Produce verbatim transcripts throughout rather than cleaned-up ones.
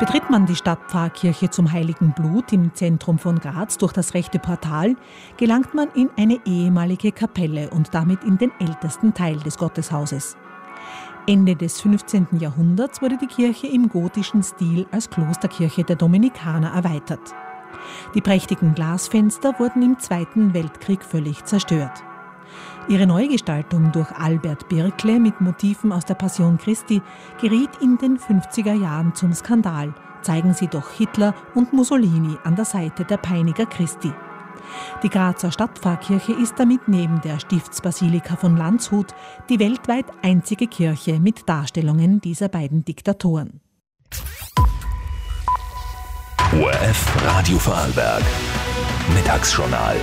Betritt man die Stadtpfarrkirche zum Heiligen Blut im Zentrum von Graz durch das rechte Portal, gelangt man in eine ehemalige Kapelle und damit in den ältesten Teil des Gotteshauses. Ende des fünfzehnten Jahrhunderts wurde die Kirche im gotischen Stil als Klosterkirche der Dominikaner erweitert. Die prächtigen Glasfenster wurden im Zweiten Weltkrieg völlig zerstört. Ihre Neugestaltung durch Albert Birkle mit Motiven aus der Passion Christi geriet in den fünfziger Jahren zum Skandal, zeigen sie doch Hitler und Mussolini an der Seite der Peiniger Christi. Die Grazer Stadtpfarrkirche ist damit neben der Stiftsbasilika von Landshut die weltweit einzige Kirche mit Darstellungen dieser beiden Diktatoren. O R F Radio Vorarlberg. Mittagsjournal.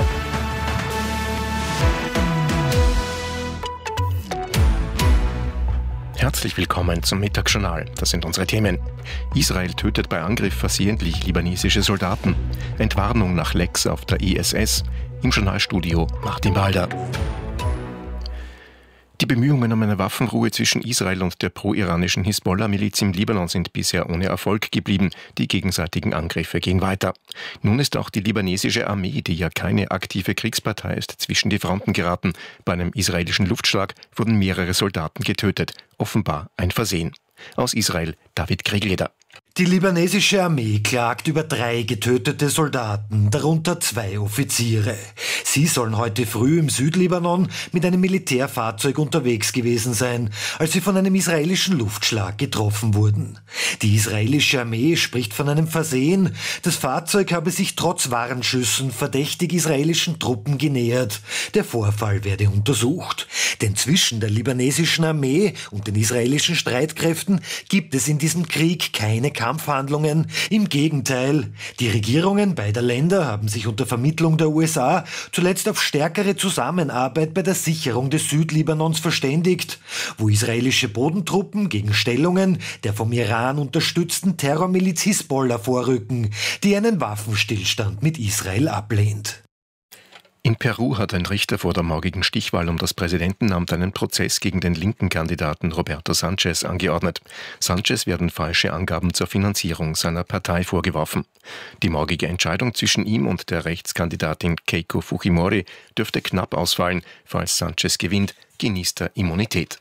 Herzlich willkommen zum Mittagsjournal. Das sind unsere Themen. Israel tötet bei Angriff versehentlich libanesische Soldaten. Entwarnung nach Lecks auf der I S S. Im Journalstudio Martin Walder. Die Bemühungen um eine Waffenruhe zwischen Israel und der pro-iranischen Hisbollah-Miliz im Libanon sind bisher ohne Erfolg geblieben. Die gegenseitigen Angriffe gehen weiter. Nun ist auch die libanesische Armee, die ja keine aktive Kriegspartei ist, zwischen die Fronten geraten. Bei einem israelischen Luftschlag wurden mehrere Soldaten getötet. Offenbar ein Versehen. Aus Israel David Kriegleder. Die libanesische Armee klagt über drei getötete Soldaten, darunter zwei Offiziere. Sie sollen heute früh im Südlibanon mit einem Militärfahrzeug unterwegs gewesen sein, als sie von einem israelischen Luftschlag getroffen wurden. Die israelische Armee spricht von einem Versehen. Das Fahrzeug habe sich trotz Warnschüssen verdächtig israelischen Truppen genähert. Der Vorfall werde untersucht. Denn zwischen der libanesischen Armee und den israelischen Streitkräften gibt es in diesem Krieg keine Kampfhandlungen. Im Gegenteil, die Regierungen beider Länder haben sich unter Vermittlung der U S A zuletzt auf stärkere Zusammenarbeit bei der Sicherung des Südlibanons verständigt, wo israelische Bodentruppen gegen Stellungen der vom Iran unterstützten Terrormiliz Hisbollah vorrücken, die einen Waffenstillstand mit Israel ablehnt. In Peru hat ein Richter vor der morgigen Stichwahl um das Präsidentenamt einen Prozess gegen den linken Kandidaten Roberto Sanchez angeordnet. Sanchez werden falsche Angaben zur Finanzierung seiner Partei vorgeworfen. Die morgige Entscheidung zwischen ihm und der Rechtskandidatin Keiko Fujimori dürfte knapp ausfallen. Falls Sanchez gewinnt, genießt er Immunität.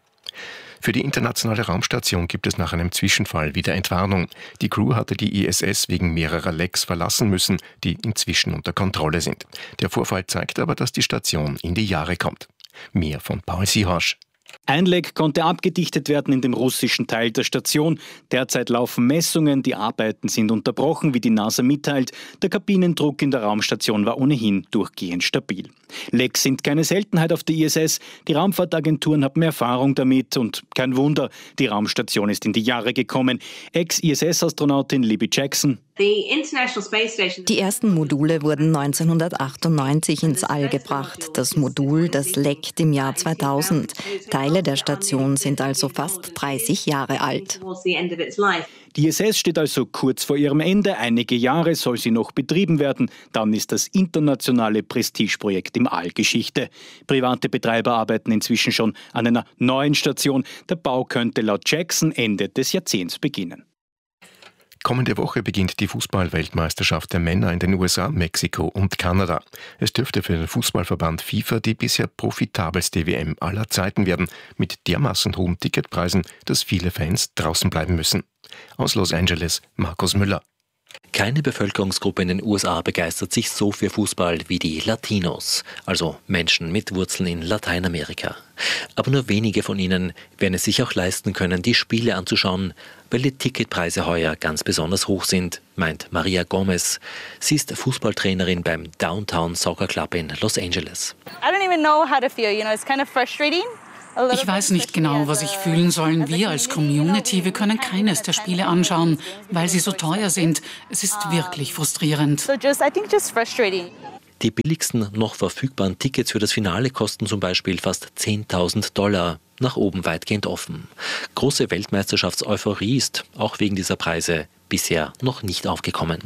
Für die internationale Raumstation gibt es nach einem Zwischenfall wieder Entwarnung. Die Crew hatte die I S S wegen mehrerer Lecks verlassen müssen, die inzwischen unter Kontrolle sind. Der Vorfall zeigt aber, dass die Station in die Jahre kommt. Mehr von Paul Sihorsch. Ein Leck konnte abgedichtet werden in dem russischen Teil der Station. Derzeit laufen Messungen, die Arbeiten sind unterbrochen, wie die NASA mitteilt. Der Kabinendruck in der Raumstation war ohnehin durchgehend stabil. Lecks sind keine Seltenheit auf der I S S. Die Raumfahrtagenturen haben Erfahrung damit und kein Wunder, die Raumstation ist in die Jahre gekommen. Ex-I S S-Astronautin Libby Jackson. Die ersten Module wurden neunzehnhundertachtundneunzig ins All gebracht. Das Modul, das leckt im Jahr zweitausend. Teile der Station sind also fast dreißig Jahre alt. Die I S S steht also kurz vor ihrem Ende. Einige Jahre soll sie noch betrieben werden. Dann ist das internationale Prestigeprojekt im All Geschichte. Private Betreiber arbeiten inzwischen schon an einer neuen Station. Der Bau könnte laut Jackson Ende des Jahrzehnts beginnen. Kommende Woche beginnt die Fußball-Weltmeisterschaft der Männer in den U S A, Mexiko und Kanada. Es dürfte für den Fußballverband FIFA die bisher profitabelste W M aller Zeiten werden, mit dermaßen hohen Ticketpreisen, dass viele Fans draußen bleiben müssen. Aus Los Angeles, Markus Müller. Keine Bevölkerungsgruppe in den U S A begeistert sich so für Fußball wie die Latinos, also Menschen mit Wurzeln in Lateinamerika. Aber nur wenige von ihnen werden es sich auch leisten können, die Spiele anzuschauen, weil die Ticketpreise heuer ganz besonders hoch sind, meint Maria Gomez. Sie ist Fußballtrainerin beim Downtown Soccer Club in Los Angeles. I don't even know how to feel, you know, it's kind of frustrating. Ich weiß nicht genau, was ich fühlen soll. Wir als Community, wir können keines der Spiele anschauen, weil sie so teuer sind. Es ist wirklich frustrierend. Die billigsten noch verfügbaren Tickets für das Finale kosten zum Beispiel fast zehntausend Dollar. Nach oben weitgehend offen. Große Weltmeisterschaftseuphorie ist auch wegen dieser Preise bisher noch nicht aufgekommen.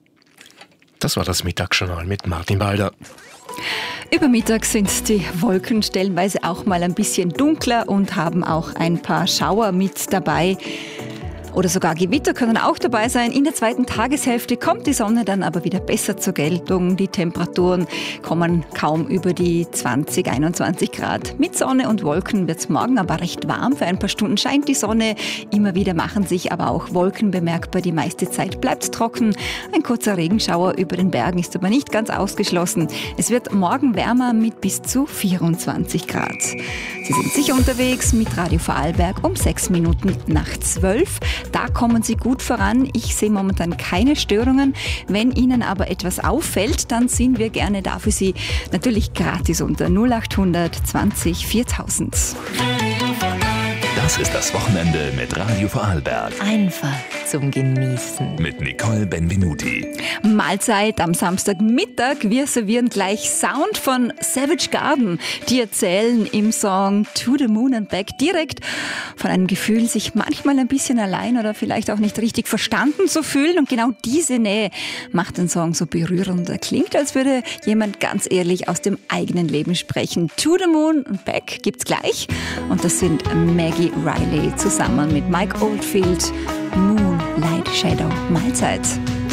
Das war das Mittagsjournal mit Martin Walder. Über Mittag sind die Wolken stellenweise auch mal ein bisschen dunkler und haben auch ein paar Schauer mit dabei. oder sogar Gewitter können auch dabei sein. In der zweiten Tageshälfte kommt die Sonne dann aber wieder besser zur Geltung. Die Temperaturen kommen kaum über die zwanzig, einundzwanzig Grad. Mit Sonne und Wolken wird es morgen aber recht warm. Für ein paar Stunden scheint die Sonne. Immer wieder machen sich aber auch Wolken bemerkbar. Die meiste Zeit bleibt es trocken. Ein kurzer Regenschauer über den Bergen ist aber nicht ganz ausgeschlossen. Es wird morgen wärmer mit bis zu vierundzwanzig Grad. Sie sind sicher unterwegs mit Radio Vorarlberg um sechs Minuten nach zwölf. Da kommen Sie gut voran. Ich sehe momentan keine Störungen. Wenn Ihnen aber etwas auffällt, dann sind wir gerne da für Sie. Natürlich gratis unter null acht hundert zwanzig viertausend. Das ist das Wochenende mit Radio Vorarlberg. Einfach zum Genießen. Mit Nicole Benvenuti. Mahlzeit am Samstagmittag. Wir servieren gleich Sound von Savage Garden. Die erzählen im Song To the Moon and Back direkt von einem Gefühl, sich manchmal ein bisschen allein oder vielleicht auch nicht richtig verstanden zu fühlen. Und genau diese Nähe macht den Song so berührend. Er klingt, als würde jemand ganz ehrlich aus dem eigenen Leben sprechen. To the Moon and Back gibt's gleich. Und das sind Maggie Riley zusammen mit Mike Oldfield. Moonlight Shadow. Mahlzeit.